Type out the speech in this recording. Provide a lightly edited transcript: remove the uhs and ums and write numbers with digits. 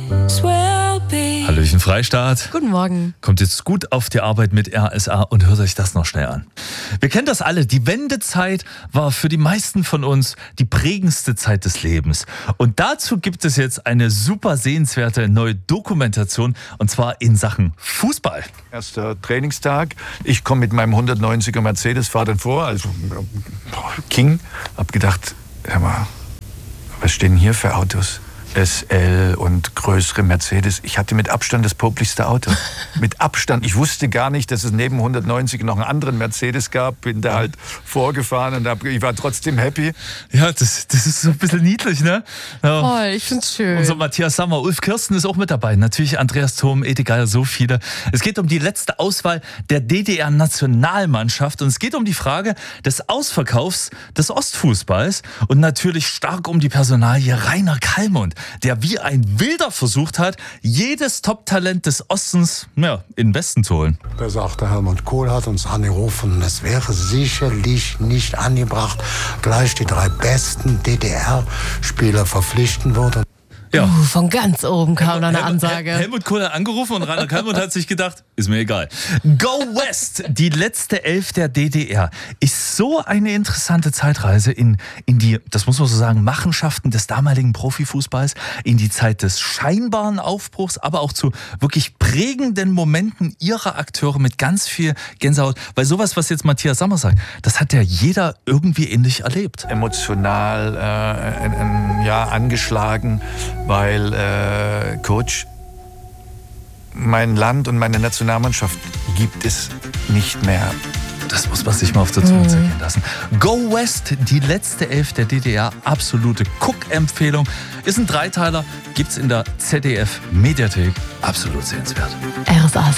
Hallöchen Freistaat. Guten Morgen. Kommt jetzt gut auf die Arbeit mit RSA und hört euch das noch schnell an. Wir kennen das alle. Die Wendezeit war für die meisten von uns die prägendste Zeit des Lebens. Und dazu gibt es jetzt eine super sehenswerte neue Dokumentation, und zwar in Sachen Fußball. Erster Trainingstag. Ich komme mit meinem 190er Mercedes, fahre dann vor, also King. Hab gedacht, hör mal, was stehen hier für Autos? SL und größere Mercedes. Ich hatte mit Abstand das poplichste Auto. Mit Abstand. Ich wusste gar nicht, dass es neben 190 noch einen anderen Mercedes gab. Bin da halt vorgefahren und ich war trotzdem happy. Ja, das ist so ein bisschen niedlich, ne? Ja. Oh, ich find's schön. Unser Matthias Sammer, Ulf Kirsten ist auch mit dabei. Natürlich Andreas Thom, Edi Geier, so viele. Es geht um die letzte Auswahl der DDR-Nationalmannschaft und es geht um die Frage des Ausverkaufs des Ostfußballs und natürlich stark um die Personalie Rainer Kallmund, der wie ein Wilder versucht hat, jedes Top-Talent des Ostens in den Westen zu holen. Da sagte Helmut Kohl, hat uns angerufen, es wäre sicherlich nicht angebracht, gleich die 3 besten DDR-Spieler verpflichten würde. Ja. Von ganz oben kam da eine Ansage. Helmut Kohl hat angerufen und Rainer Kallmund hat sich gedacht, ist mir egal. Go West, die letzte Elf der DDR, ist so eine interessante Zeitreise in die, das muss man so sagen, Machenschaften des damaligen Profifußballs, in die Zeit des scheinbaren Aufbruchs, aber auch zu wirklich prägenden Momenten ihrer Akteure mit ganz viel Gänsehaut. Weil sowas, was jetzt Matthias Sammer sagt, das hat ja jeder irgendwie ähnlich erlebt. Emotional, angeschlagen, weil Coach, mein Land und meine Nationalmannschaft gibt es nicht mehr. Das muss man sich mal auf der Zunge zergehen lassen. Go West, die letzte Elf der DDR, absolute Guck-Empfehlung. Ist ein Dreiteiler, gibt's in der ZDF-Mediathek, absolut sehenswert. RSA